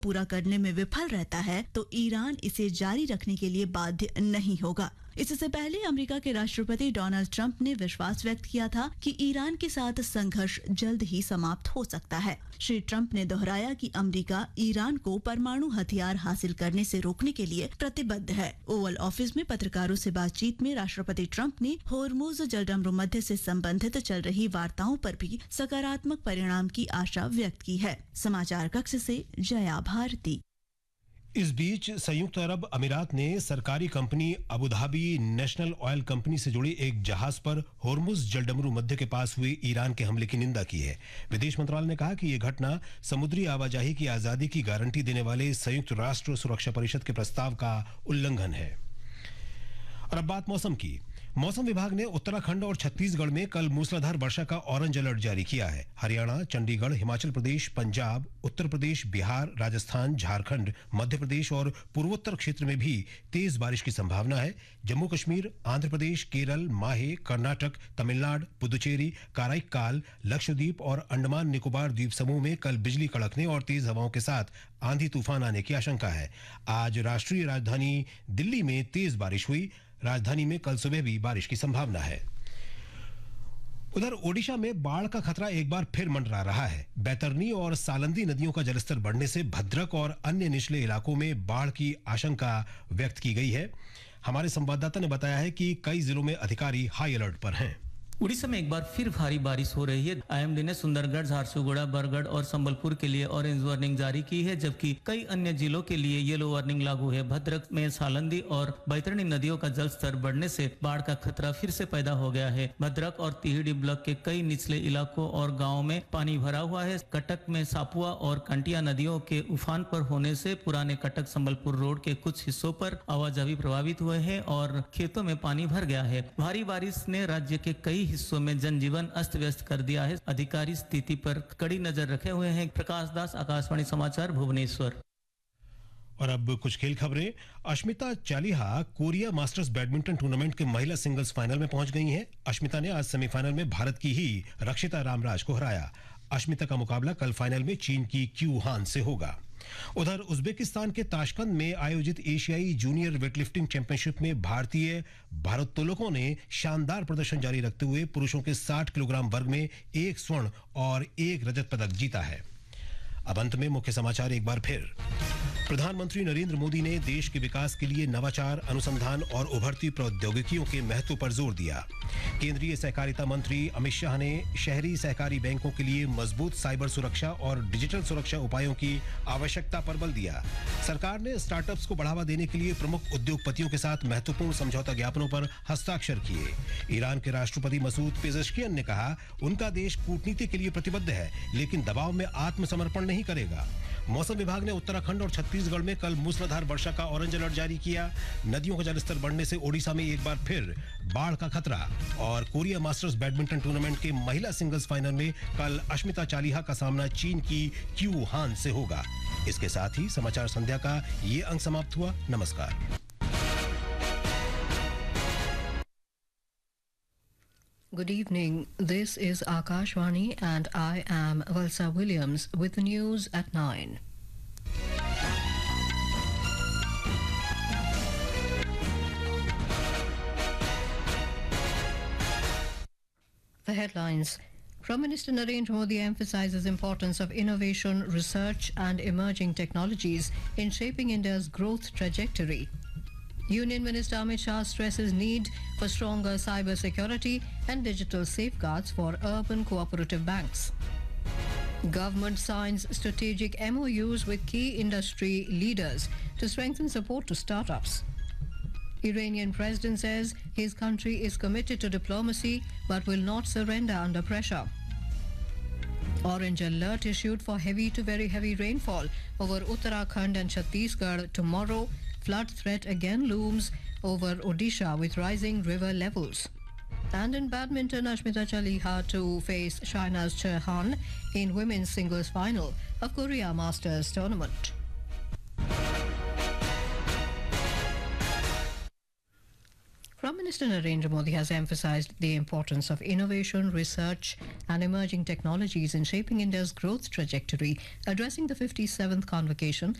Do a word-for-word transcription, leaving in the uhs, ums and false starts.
पूरा करने में विफल रहता है तो ईरान इसे जारी रखने के लिए बाध्य नहीं होगा। इससे पहले अमेरिका के राष्ट्रपति डोनाल्ड ट्रंप ने विश्वास व्यक्त किया था कि ईरान के साथ संघर्ष जल्द ही समाप्त हो सकता है। श्री ट्रंप ने दोहराया कि अमेरिका ईरान को परमाणु हथियार हासिल करने से रोकने के लिए प्रतिबद्ध है। ओवल ऑफिस में पत्रकारों से बातचीत में राष्ट्रपति ट्रंप ने होर्मुज जलडमरू मध्य से संबंधित चल रही वार्ताओं पर भी सकारात्मक परिणाम की आशा व्यक्त की है। समाचार कक्ष से जया भारती। इस बीच संयुक्त अरब अमीरात ने सरकारी company Abu Dhabi national oil company से जुड़े एक जहाज पर होर्मुज जलडमरू मध्य के पास हुए ईरान के हमले की निंदा की है। विदेश मंत्रालय ने कहा कि यह घटना समुद्री आवाजाही की आजादी की गारंटी देने वाले संयुक्त राष्ट्र सुरक्षा परिषद के प्रस्ताव का उल्लंघन है। और अब बात मौसम की। मौसम विभाग ने उत्तराखंड और छत्तीसगढ़ में कल मूसलाधार वर्षा का ऑरेंज अलर्ट जारी किया है। हरियाणा, चंडीगढ़, हिमाचल प्रदेश, पंजाब, उत्तर प्रदेश, बिहार, राजस्थान, झारखंड, मध्य प्रदेश और पूर्वोत्तर क्षेत्र में भी तेज बारिश की संभावना है। जम्मू कश्मीर, आंध्र प्रदेश, केरल, माहे, कर्नाटक, तमिलनाडु, पुदुचेरी, काराइकाल, लक्षद्वीप और अंडमान निकोबार द्वीप समूह में कल बिजली कड़कने और तेज हवाओं के साथ आंधी तूफान आने की आशंका है। आज राष्ट्रीय राजधानी दिल्ली में तेज बारिश हुई। राजधानी में कल सुबह भी बारिश की संभावना है। उधर ओडिशा में बाढ़ का खतरा एक बार फिर मंडरा रहा है। बैतरनी और सालंदी नदियों का जलस्तर बढ़ने से भद्रक और अन्य निचले इलाकों में बाढ़ की आशंका व्यक्त की गई है। हमारे संवाददाता ने बताया है कि कई जिलों में अधिकारी हाई अलर्ट पर हैं। उड़ीसा में एक बार फिर भारी बारिश हो रही है। आईएमडी ने सुंदरगढ़, झारसुगुड़ा, बरगढ़ और संबलपुर के लिए ऑरेंज वार्निंग जारी की है, जबकि कई अन्य जिलों के लिए येलो वार्निंग लागू है। भद्रक में सालंदी और बैतरणी नदियों का जल स्तर बढ़ने से बाढ़ का खतरा फिर से पैदा हो गया है। भद्रक और तिहिड़ी ब्लॉक के कई निचले इलाकों और गाँव में पानी भरा हुआ है। कटक में सापुआ और कंटिया नदियों के उफान पर होने से पुराने कटक संबलपुर रोड के कुछ हिस्सों पर आवाजाही प्रभावित हुए हैं और खेतों में पानी भर गया है। भारी बारिश ने राज्य के कई हिस्सों में जनजीवन अस्त व्यस्त कर दिया है। अधिकारी स्थिति पर कड़ी नजर रखे हुए हैं। प्रकाश दास, आकाशवाणी समाचार, भुवनेश्वर। और अब कुछ खेल खबरें। Ashmita Chaliha Korea masters badminton tournament के महिला सिंगल्स फाइनल में पहुंच गई हैं। अश्मिता ने आज सेमीफाइनल में भारत की ही रक्षिता रामराज को हराया। अश्मिता का मुकाबला कल फाइनल में चीन की क्यू हान से होगा। उधर उज्बेकिस्तान के ताशकंद में आयोजित एशियाई जूनियर वेटलिफ्टिंग चैंपियनशिप में भारतीय भारोत्तोलकों ने शानदार प्रदर्शन जारी रखते हुए पुरुषों के साठ किलोग्राम वर्ग में एक स्वर्ण और एक रजत पदक जीता है। अब अंत में मुख्य समाचार एक बार फिर। प्रधानमंत्री नरेंद्र मोदी ने देश के विकास के लिए नवाचार, अनुसंधान और उभरती प्रौद्योगिकियों के महत्व पर जोर दिया। केंद्रीय सहकारिता मंत्री अमित शाह ने शहरी सहकारी बैंकों के लिए मजबूत साइबर सुरक्षा और डिजिटल सुरक्षा उपायों की आवश्यकता पर बल दिया। सरकार ने स्टार्टअप्स को बढ़ावा देने के लिए प्रमुख उद्योगपतियों के साथ महत्वपूर्ण समझौता ज्ञापनों पर हस्ताक्षर किए। ईरान के राष्ट्रपति मसूद पेजेश्कियन ने कहा, उनका देश कूटनीति के लिए प्रतिबद्ध है, लेकिन दबाव में आत्मसमर्पण नहीं करेगा। मौसम विभाग ने उत्तराखंड और छत्तीसगढ़ में कल मूसलाधार वर्षा का ऑरेंज अलर्ट जारी किया। नदियों का जलस्तर बढ़ने से ओडिशा में एक बार फिर बाढ़ का खतरा। और कोरिया मास्टर्स बैडमिंटन टूर्नामेंट के महिला सिंगल्स फाइनल में कल अश्मिता चालिहा का सामना चीन की क्यू हान से होगा। इसके साथ ही समाचार संध्या का ये अंक समाप्त हुआ। नमस्कार। Good evening. This is Akashvani and I am Valsa Williams with the news at nine. The headlines. Prime Minister Narendra Modi emphasizes importance of innovation, research and emerging technologies in shaping India's growth trajectory. Union Minister Amit Shah stresses need for stronger cyber security and digital safeguards for urban cooperative banks. Government signs strategic M O Us with key industry leaders to strengthen support to startups. Iranian president says his country is committed to diplomacy but will not surrender under pressure. Orange alert issued for heavy to very heavy rainfall over Uttarakhand and Chhattisgarh tomorrow. Flood threat again looms over Odisha with rising river levels. And in badminton, Ashmita Chaliha to face Shahnaz Chauhan in women's singles final of Korea Masters tournament. From Minister Narendra Modi has emphasized the importance of innovation, research and emerging technologies in shaping India's growth trajectory. Addressing the fifty-seventh convocation